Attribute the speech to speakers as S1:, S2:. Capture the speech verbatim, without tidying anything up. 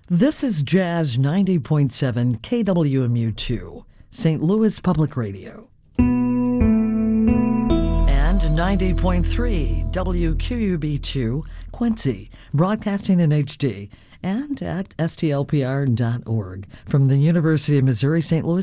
S1: This is Jazz ninety point seven K W M U two, Saint Louis Public Radio. And ninety point three W Q U B two, Quincy, broadcasting in H D and at S T L P R dot org from the University of Missouri Saint Louis